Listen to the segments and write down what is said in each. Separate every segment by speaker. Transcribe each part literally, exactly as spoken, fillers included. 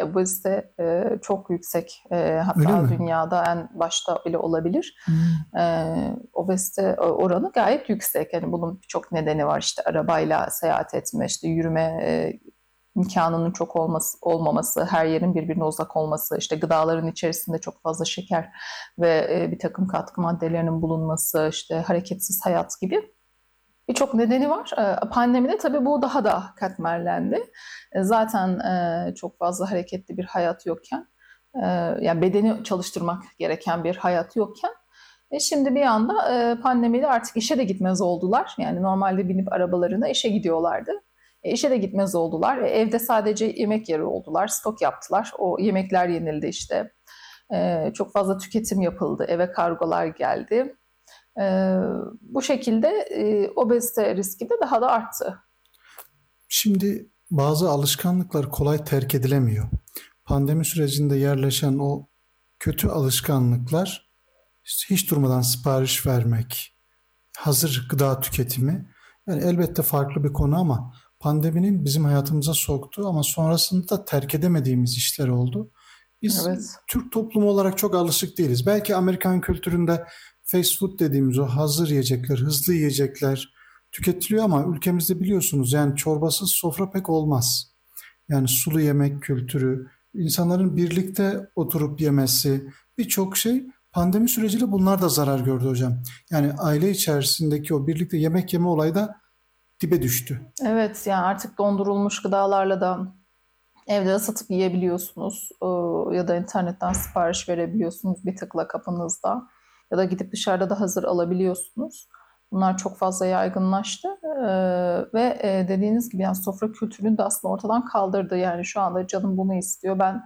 Speaker 1: obezite e, çok yüksek. E, hatta dünyada en başta bile olabilir. Hmm. E, obezite oranı gayet yüksek. Yani bunun birçok nedeni var. İşte arabayla seyahat etme, işte yürüme e, imkanının çok olması, olmaması, her yerin birbirine uzak olması, işte gıdaların içerisinde çok fazla şeker ve e, bir takım katkı maddelerinin bulunması, işte hareketsiz hayat gibi birçok nedeni var. Pandemide tabii bu daha da katmerlendi. Zaten çok fazla hareketli bir hayat yokken, yani bedeni çalıştırmak gereken bir hayat yokken, e şimdi bir anda pandemide artık işe de gitmez oldular. Yani normalde binip arabalarına işe gidiyorlardı. E işe de gitmez oldular. E evde sadece yemek yeri oldular, stok yaptılar. O yemekler yenildi işte. E çok fazla tüketim yapıldı, eve kargolar geldi. Ee, bu şekilde e, obezite riski de daha da arttı.
Speaker 2: Şimdi bazı alışkanlıklar kolay terk edilemiyor. Pandemi sürecinde yerleşen o kötü alışkanlıklar, işte hiç durmadan sipariş vermek, hazır gıda tüketimi, yani elbette farklı bir konu ama pandeminin bizim hayatımıza soktuğu ama sonrasında da terk edemediğimiz işler oldu. Biz evet. Türk toplumu olarak çok alışık değiliz. Belki Amerikan kültüründe fast food dediğimiz o hazır yiyecekler, hızlı yiyecekler tüketiliyor ama ülkemizde biliyorsunuz yani çorbasız sofra pek olmaz. Yani sulu yemek kültürü, insanların birlikte oturup yemesi, birçok şey pandemi süreciyle bunlar da zarar gördü hocam. Yani aile içerisindeki o birlikte yemek yeme olayı da dibe düştü.
Speaker 1: Evet, yani artık dondurulmuş gıdalarla da evde ısıtıp yiyebiliyorsunuz ya da internetten sipariş verebiliyorsunuz bir tıkla kapınızda ya da gidip dışarıda da hazır alabiliyorsunuz. Bunlar çok fazla yaygınlaştı ee, ve e, dediğiniz gibi yani sofra kültürünü de aslında ortadan kaldırdı. Yani şu anda canım bunu istiyor. Ben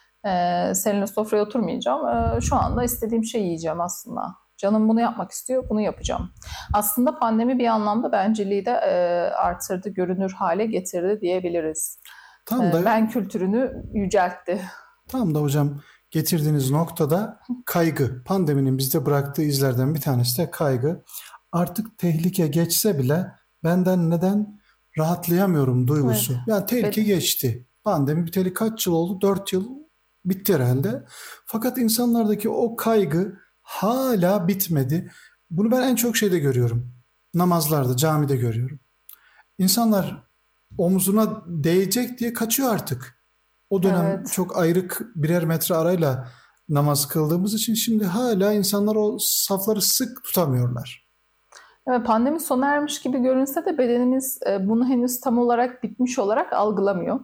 Speaker 1: e, seninle sofraya oturmayacağım. E, şu anda istediğim şeyi yiyeceğim aslında. Canım bunu yapmak istiyor, bunu yapacağım. Aslında pandemi bir anlamda bencilliği de e, artırdı, görünür hale getirdi diyebiliriz. Tam da, ben kültürünü yüceltti.
Speaker 2: Tam da hocam getirdiğiniz noktada kaygı. Pandeminin bizde bıraktığı izlerden bir tanesi de kaygı. Artık tehlike geçse bile benden neden rahatlayamıyorum duygusu. Evet. Yani tehlike evet. geçti. Pandemi biteli kaç yıl oldu? dört yıl bitti herhalde. Fakat insanlardaki o kaygı hala bitmedi. Bunu ben en çok şeyde görüyorum. Namazlarda, camide görüyorum. İnsanlar omzuna değecek diye kaçıyor artık. O dönem evet. çok ayrık birer metre arayla namaz kıldığımız için şimdi hala insanlar o safları sık tutamıyorlar.
Speaker 1: Evet, pandemi sona ermiş gibi görünse de bedenimiz bunu henüz tam olarak bitmiş olarak algılamıyor.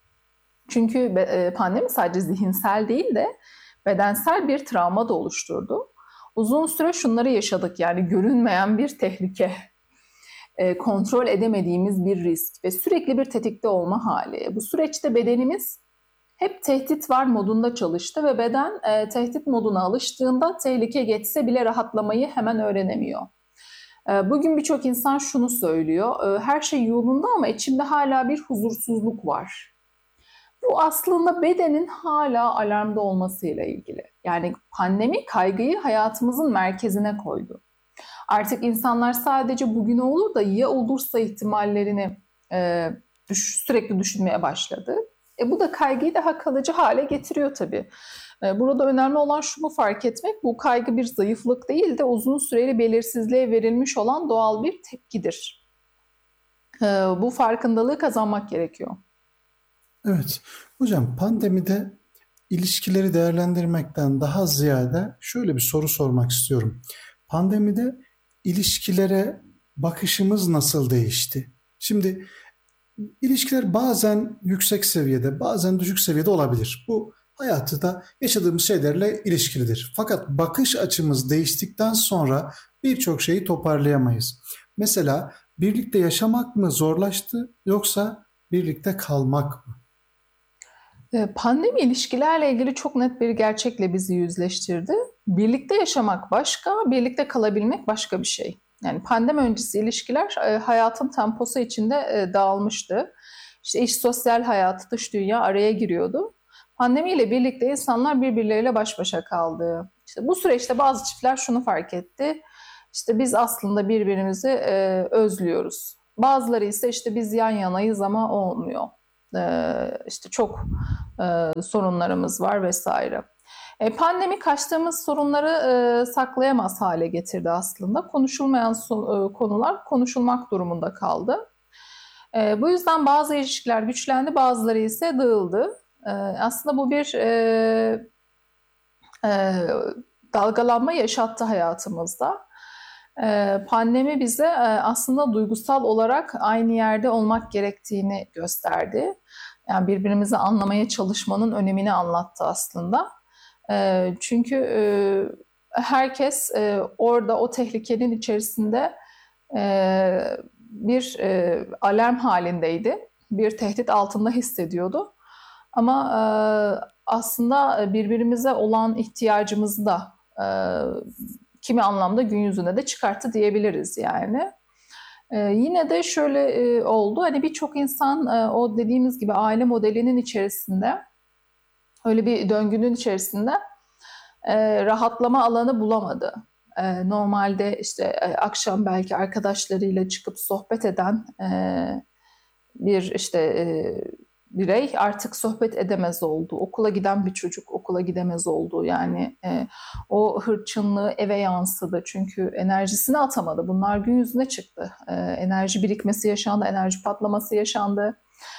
Speaker 1: Çünkü pandemi sadece zihinsel değil de bedensel bir travma da oluşturdu. Uzun süre şunları yaşadık, yani görünmeyen bir tehlike, kontrol edemediğimiz bir risk ve sürekli bir tetikte olma hali. Bu süreçte bedenimiz hep tehdit var modunda çalıştı ve beden e, tehdit moduna alıştığında tehlike geçse bile rahatlamayı hemen öğrenemiyor. E, bugün birçok insan şunu söylüyor, e, her şey yolunda ama içimde hala bir huzursuzluk var. Bu aslında bedenin hala alarmda olmasıyla ilgili. Yani pandemi kaygıyı hayatımızın merkezine koydu. Artık insanlar sadece bugün olur da ya olursa ihtimallerini e, düş, sürekli düşünmeye başladı. E, bu da kaygıyı daha kalıcı hale getiriyor tabii. E, burada önemli olan şunu fark etmek, bu kaygı bir zayıflık değil de uzun süreli belirsizliğe verilmiş olan doğal bir tepkidir. E, bu farkındalığı kazanmak gerekiyor.
Speaker 2: Evet, hocam pandemide ilişkileri değerlendirmekten daha ziyade şöyle bir soru sormak istiyorum. Pandemide ilişkilere bakışımız nasıl değişti? Şimdi ilişkiler bazen yüksek seviyede, bazen düşük seviyede olabilir. Bu hayatı da yaşadığımız şeylerle ilişkilidir. Fakat bakış açımız değiştikten sonra birçok şeyi toparlayamayız. Mesela birlikte yaşamak mı zorlaştı yoksa birlikte kalmak mı?
Speaker 1: Pandemi ilişkilerle ilgili çok net bir gerçekle bizi yüzleştirdi. Birlikte yaşamak başka, birlikte kalabilmek başka bir şey. Yani pandemi öncesi ilişkiler hayatın temposu içinde dağılmıştı. İşte iş, sosyal hayat, dış dünya araya giriyordu. Pandemiyle birlikte insanlar birbirleriyle baş başa kaldı. İşte bu süreçte bazı çiftler şunu fark etti. İşte biz aslında birbirimizi özlüyoruz. Bazıları ise işte biz yan yanayız ama olmuyor. işte çok sorunlarımız var vesaire. Pandemi kaçtığımız sorunları saklayamaz hale getirdi aslında. Konuşulmayan konular konuşulmak durumunda kaldı. Bu yüzden bazı ilişkiler güçlendi, bazıları ise dağıldı. Aslında bu bir dalgalanma yaşattı hayatımızda. Pandemi bize aslında duygusal olarak aynı yerde olmak gerektiğini gösterdi. Yani birbirimizi anlamaya çalışmanın önemini anlattı aslında. Çünkü herkes orada o tehlikenin içerisinde bir alarm halindeydi. Bir tehdit altında hissediyordu. Ama aslında birbirimize olan ihtiyacımızı da kimi anlamda gün yüzüne de çıkarttı diyebiliriz yani. Ee, yine de şöyle e, oldu, hani birçok insan e, o dediğimiz gibi aile modelinin içerisinde, öyle bir döngünün içerisinde e, rahatlama alanı bulamadı. E, normalde işte e, akşam belki arkadaşlarıyla çıkıp sohbet eden e, bir işte e, birey artık sohbet edemez oldu. Okula giden bir çocuk okula gidemez oldu. Yani e, o hırçınlığı eve yansıdı. Çünkü enerjisini atamadı. Bunlar gün yüzüne çıktı. E, enerji birikmesi yaşandı, enerji patlaması yaşandı.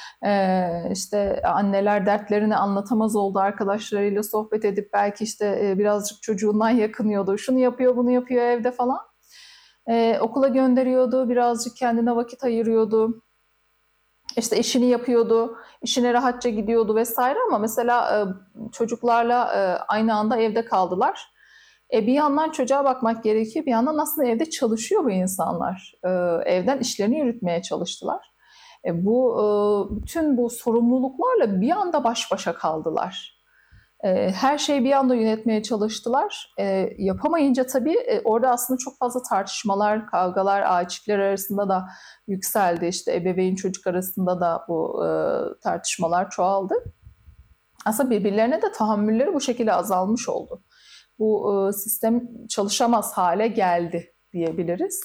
Speaker 1: E, işte anneler dertlerini anlatamaz oldu. Arkadaşlarıyla sohbet edip belki işte e, birazcık çocuğundan yakınıyordu. Şunu yapıyor, bunu yapıyor evde falan. E, okula gönderiyordu, birazcık kendine vakit ayırıyordu. İşte işini yapıyordu, işine rahatça gidiyordu vesaire ama mesela e, çocuklarla e, aynı anda evde kaldılar. E, bir yandan çocuğa bakmak gerekiyor, bir yandan aslında evde çalışıyor bu insanlar. E, evden işlerini yürütmeye çalıştılar. E, bu e, bütün bu sorumluluklarla bir anda baş başa kaldılar. E, her şeyi bir anda yönetmeye çalıştılar. E, yapamayınca tabii e, orada aslında çok fazla tartışmalar, kavgalar, aile çiftler arasında da yükseldi. İşte ebeveyn çocuk arasında da bu e, tartışmalar çoğaldı. Aslında birbirlerine de tahammülleri bu şekilde azalmış oldu. Bu e, sistem çalışamaz hale geldi diyebiliriz.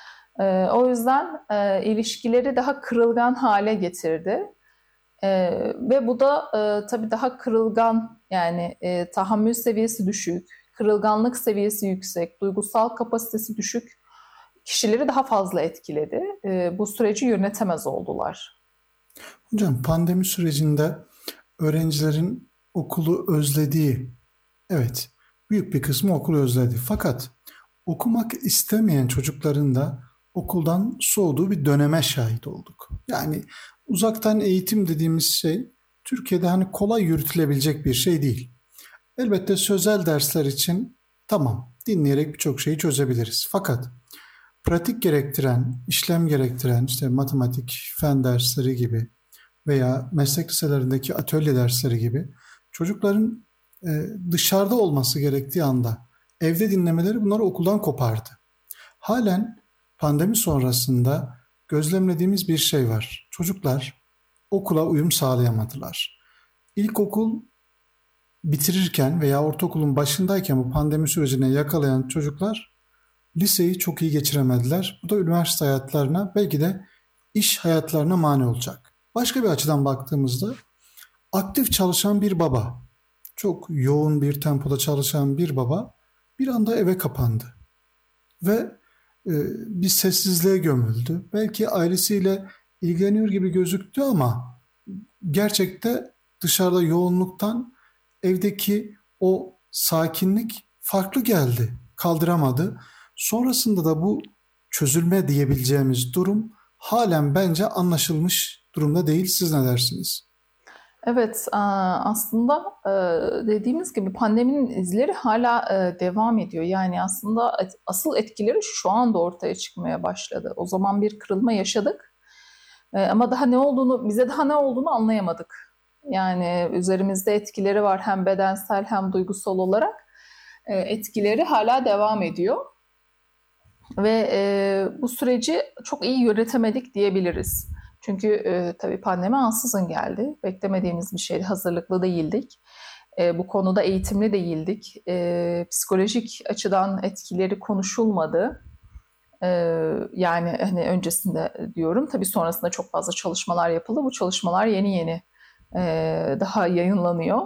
Speaker 1: E, o yüzden e, ilişkileri daha kırılgan hale getirdi. Ee, ve bu da e, tabii daha kırılgan, yani e, tahammül seviyesi düşük, kırılganlık seviyesi yüksek, duygusal kapasitesi düşük kişileri daha fazla etkiledi. E, bu süreci yönetemez oldular.
Speaker 2: Hocam pandemi sürecinde öğrencilerin okulu özlediği, evet büyük bir kısmı okulu özledi. Fakat okumak istemeyen çocukların da okuldan soğuduğu bir döneme şahit olduk. Yani uzaktan eğitim dediğimiz şey Türkiye'de hani kolay yürütülebilecek bir şey değil. Elbette sözel dersler için tamam, dinleyerek birçok şeyi çözebiliriz. Fakat pratik gerektiren, işlem gerektiren işte matematik, fen dersleri gibi veya meslek liselerindeki atölye dersleri gibi çocukların e, dışarıda olması gerektiği anda evde dinlemeleri bunları okuldan kopardı. Halen pandemi sonrasında gözlemlediğimiz bir şey var. Çocuklar okula uyum sağlayamadılar. İlkokul bitirirken veya ortaokulun başındayken bu pandemi sürecine yakalayan çocuklar liseyi çok iyi geçiremediler. Bu da üniversite hayatlarına, belki de iş hayatlarına mani olacak. Başka bir açıdan baktığımızda aktif çalışan bir baba, çok yoğun bir tempoda çalışan bir baba bir anda eve kapandı ve e, bir sessizliğe gömüldü. Belki ailesiyle ilgileniyor gibi gözüktü ama gerçekte dışarıda yoğunluktan evdeki o sakinlik farklı geldi, kaldıramadı. Sonrasında da bu çözülme diyebileceğimiz durum halen bence anlaşılmış durumda değil. Siz ne dersiniz?
Speaker 1: Evet, aslında dediğimiz gibi pandeminin izleri hala devam ediyor. Yani aslında asıl etkileri şu anda ortaya çıkmaya başladı. O zaman bir kırılma yaşadık. Ama daha ne olduğunu, bize daha ne olduğunu anlayamadık. Yani üzerimizde etkileri var, hem bedensel hem duygusal olarak. Etkileri hala devam ediyor. Ve e, bu süreci çok iyi yönetemedik diyebiliriz. Çünkü e, tabii pandemi ansızın geldi. Beklemediğimiz bir şeydi, hazırlıklı değildik. E, bu konuda eğitimli değildik. E, psikolojik açıdan etkileri konuşulmadı. E, yani hani öncesinde diyorum, tabii sonrasında çok fazla çalışmalar yapıldı. Bu çalışmalar yeni yeni e, daha yayınlanıyor.